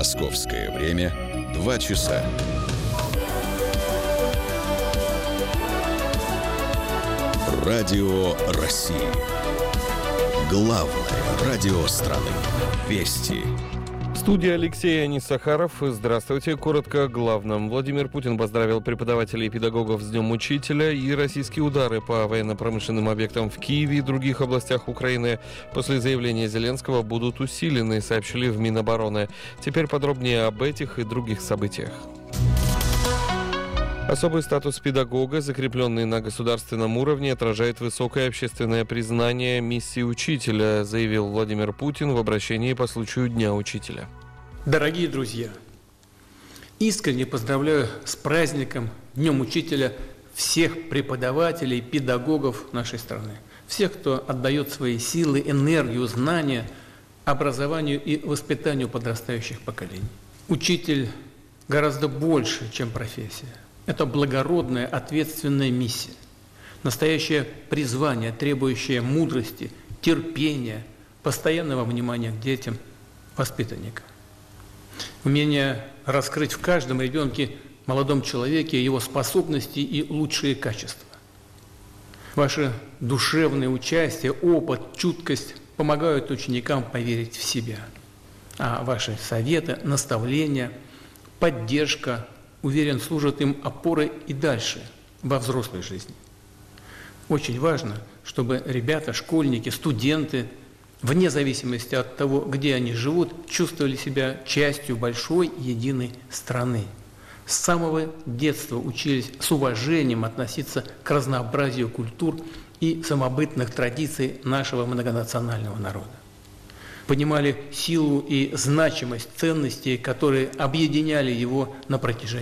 Московское время 2 часа. Радио России. Главное радио страны. Вести. Студия Алексей Анисахаров. Здравствуйте. Коротко о главном. Владимир Путин поздравил преподавателей и педагогов с Днем Учителя, и российские удары по военно-промышленным объектам в Киеве и других областях Украины после заявления Зеленского будут усилены, сообщили в Минобороны. Теперь подробнее об этих и других событиях. Особый статус педагога, закрепленный на государственном уровне, отражает высокое общественное признание миссии учителя, заявил Владимир Путин в обращении по случаю Дня Учителя. Дорогие друзья, искренне поздравляю с праздником, Днем Учителя, всех преподавателей, педагогов нашей страны. Всех, кто отдает свои силы, энергию, знания образованию и воспитанию подрастающих поколений. Учитель гораздо больше, чем профессия. Это благородная, ответственная миссия, настоящее призвание, требующее мудрости, терпения, постоянного внимания к детям, воспитанникам. Умение раскрыть в каждом ребенке, молодом человеке его способности и лучшие качества. Ваше душевное участие, опыт, чуткость помогают ученикам поверить в себя. А ваши советы, наставления, поддержка, уверен, служат им опорой и дальше, во взрослой жизни. Очень важно, чтобы ребята, школьники, студенты, вне зависимости от того, где они живут, чувствовали себя частью большой единой страны. С самого детства учились с уважением относиться к разнообразию культур и самобытных традиций нашего многонационального народа. Понимали силу и значимость ценностей, которые объединяли его на протяжении